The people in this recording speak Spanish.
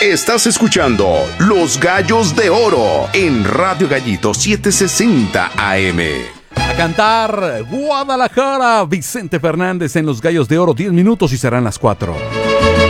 Estás escuchando Los Gallos de Oro en Radio Gallito 760 AM. A cantar Guadalajara, Vicente Fernández en Los Gallos de Oro, 10 minutos y serán las 4.